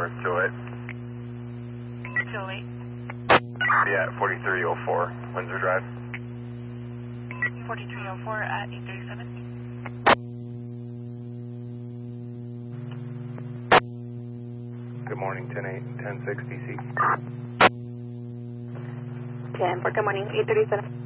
North 208. 208. Yeah, 4304, Windsor Drive. 4304 at 837. Good morning, 10-8, 10-6 DC. 10 for good morning, 837.